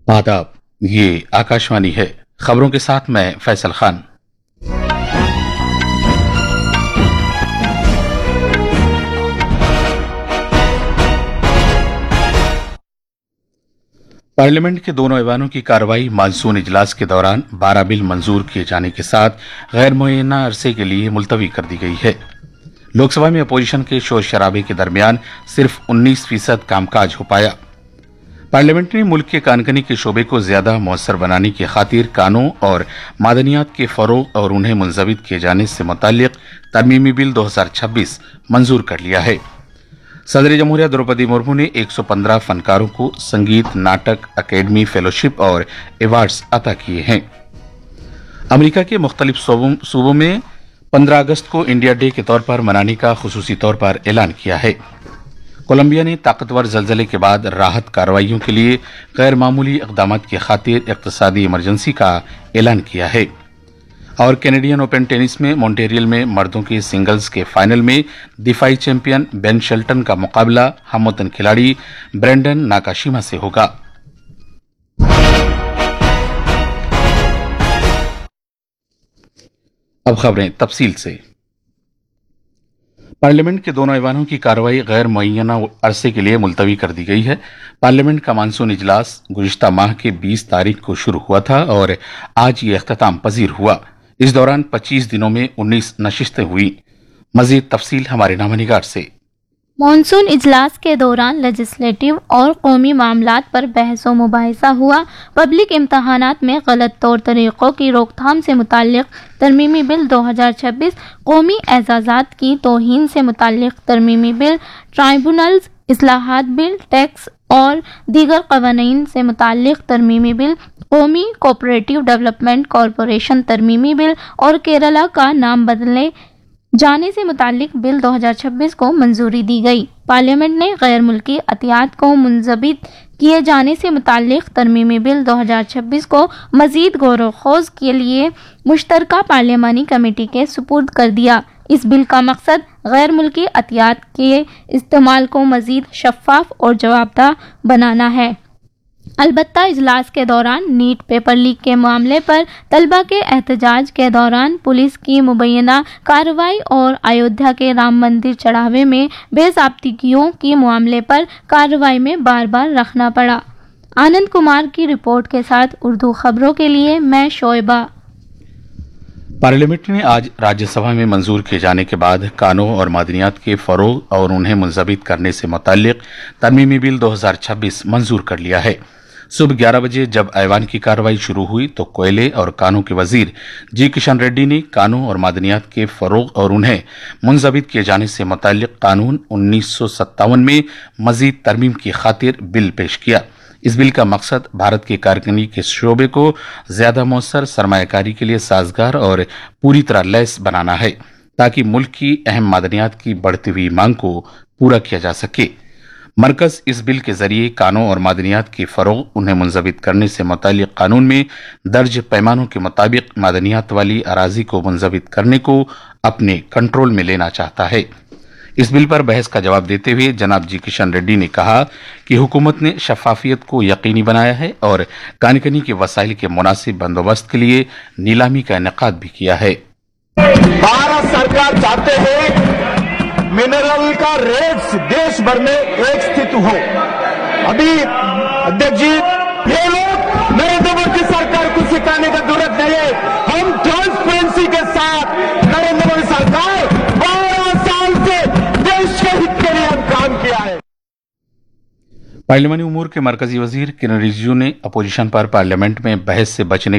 आदाब, ये आकाशवाणी है। खबरों के साथ मैं फैसल खान। पार्लियामेंट के दोनों ऐवानों की कार्रवाई मानसून इजलास के दौरान 12 बिल मंजूर किए जाने के साथ गैर मुअय्यना अरसे के लिए मुलतवी कर दी गई है। लोकसभा में अपोजिशन के शोर शराबे के दरमियान सिर्फ 19% कामकाज हो पाया। पार्लियामेंट ने मुल्क के कानूनी के शोबे को ज्यादा मौसर बनाने की खातिर कानून और मादनियात के फरोग और उन्हें मुंजविद किए जाने से मुताल्लिक तरमीमी बिल 2026 मंजूर कर लिया है। सदर जमहूरिया द्रौपदी मुर्मू ने 115 फनकारों को संगीत, नाटक, अकेडमी फेलोशिप और अवार्ड्स अता किए हैं। अमेरिका के मुख्तलिफ सूबों में 15 अगस्त को इंडिया डे के तौर पर मनाने का खुसूसी तौर पर ऐलान किया है। कोलंबिया ने ताकतवर जलजले के बाद राहत कार्रवाइयों के लिए गैर मामूली इकदाम की खातिर इक्तसादी इमरजेंसी का ऐलान किया है। और कैनेडियन ओपन टेनिस में मॉन्ट्रियल में मर्दों के सिंगल्स के फाइनल में दिफाई चैंपियन बेन शेल्टन का मुकाबला हमवतन खिलाड़ी ब्रेंडन नाकाशिमा से होगा। अब खबरें तफसील से। पार्लियामेंट के दोनों ऐवानों की कार्रवाई गैर मुअय्यना अरसे के लिए मुलतवी कर दी गई है। पार्लियामेंट का मानसून इजलास गुज़िश्ता माह के 20 तारीख को शुरू हुआ था और आज ये अख्ताम पजीर हुआ। इस दौरान 25 दिनों में 19 नशिस्तें हुई। मजीद तफसील हमारे नामनिगार से। मॉनसून इजलास के दौरान लेजिस्लेटिव और कौमी मामलात पर बहस व मुबाहिसा हुआ। पब्लिक इम्तहानात में गलत तौर तरीक़ों की रोकथाम से मुताल्लिक़ तरमीमी बिल 2026, कौमी एजाज़ात की तौहीन से मुताल्लिक़ तरमीमी बिल, ट्राइब्यूनल्स इस्लाहात बिल, टैक्स और दीगर क़वानीन से मुताल्लिक़ तरमीमी बिल, कौमी कोऑपरेटिव डेवलपमेंट कॉरपोरेशन तरमीमी बिल और केरला का नाम बदलने जाने से मुताल्लिक बिल 2026 को मंजूरी दी गई। पार्लियामेंट ने गैर मुल्की अतियात को मुंजबित किए जाने से मुताल्लिक तरमीमी बिल 2026 को मजीद गौर-व-खोज के लिए मुश्तरका पार्लियामानी कमेटी के सुपुर्द कर दिया। इस बिल का मकसद गैर मुल्की अतियात के इस्तेमाल को मजीद शफाफ और जवाबदेह बनाना है। अलबत्ता इजलास के दौरान नीट पेपर लीक के मामले पर तलबा के एहतजाज के दौरान पुलिस की मुबैना कार्रवाई और अयोध्या के राम मंदिर चढ़ावे में बेज़ाब्तिगियों के मामले पर कार्रवाई में बार बार रखना पड़ा। आनंद कुमार की रिपोर्ट के साथ उर्दू खबरों के लिए मैं शोएबा। पार्लियामेंट ने आज राज्यसभा में मंजूर किए जाने के बाद कानून और मादनियात के फरोग और उन्हें मुंजबित करने से मुताल्लिक तरमीमी बिल 2026 मंजूर कर लिया है। सुबह 11 बजे जब ऐवान की कार्रवाई शुरू हुई तो कोयले और कानून के वजीर जी किशन रेड्डी ने कानून और मादनियात के फरोग और उन्हें मुंजबित किए जाने से मुताल्लिक कानून 1957 में मजीद तरमीम की खातिर बिल पेश किया। इस बिल का मकसद भारत के कारखाने के शोबे को ज्यादा मौसर सरमायाकारी के लिए साजगार और पूरी तरह लैस बनाना है ताकि मुल्क की अहम मादनियात की बढ़ती हुई मांग को पूरा किया जा सके। मरकज इस बिल के जरिए कानून और मादनियात के फरोग उन्हें मुंजबित करने से मुताल्लिक कानून में दर्ज पैमानों के मुताबिक मादनियात वाली अराजी को मुंजबित करने को अपने कंट्रोल में लेना चाहता है। इस बिल पर बहस का जवाब देते हुए जनाब जी किशन रेड्डी ने कहा कि हुकूमत ने शफाफियत को यकीनी बनाया है और कानूनी के वसाइल के मुनासिब बंदोबस्त के लिए नीलामी का इनेकाद भी किया है। भारत सरकार चाहते हैं मिनरल का रेट्स देश भर में एक स्थित हो। अभी अध्यक्ष जी, ये लोग नरेंद्र मोदी सरकार को सिखाने का जरूरत नहीं है। हम ट्रांसपेरेंसी के साथ नरेंद्र मोदी सरकार 12 साल से देश के हित के लिए काम किया है। पार्लियामानी उमूर के मरकजी वजीर किरण रिजिजू ने अपोजिशन पर पार्लियामेंट में बहस से बचने